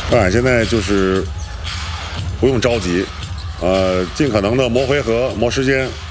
现在就是不用着急，尽可能的磨回合、磨时间，